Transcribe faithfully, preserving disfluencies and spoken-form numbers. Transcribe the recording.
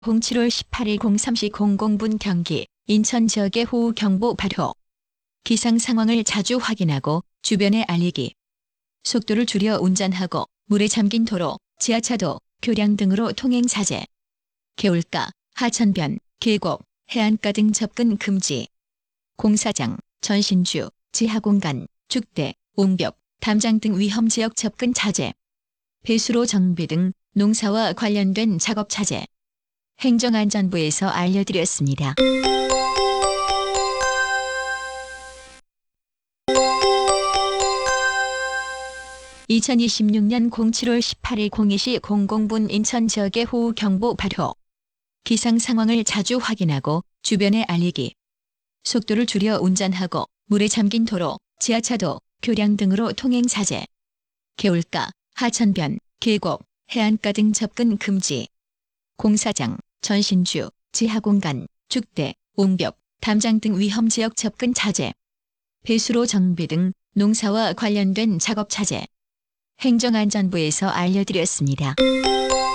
칠월 십팔일 공삼 시 공 분 경기 인천 지역의 호우 경보 발효. 기상 상황을 자주 확인하고 주변에 알리기. 속도를 줄여 운전하고 물에 잠긴 도로, 지하차도, 교량 등으로 통행 자제. 개울가, 하천변, 계곡, 해안가 등 접근 금지. 공사장, 전신주, 지하공간, 축대, 옹벽, 담장 등 위험지역 접근 자제. 배수로 정비 등 농사와 관련된 작업 자제. 행정안전부에서 알려드렸습니다. 이천이십육년 칠월 십팔일 공이 시 공 분 인천 지역의 호우 경보 발효. 기상 상황을 자주 확인하고 주변에 알리기. 속도를 줄여 운전하고 물에 잠긴 도로, 지하차도, 교량 등으로 통행 자제. 개울가, 하천변, 계곡, 해안가 등 접근 금지. 공사장, 전신주, 지하공간, 축대, 옹벽, 담장 등 위험지역 접근 자제. 배수로 정비 등 농사와 관련된 작업 자제. 행정안전부에서 알려드렸습니다.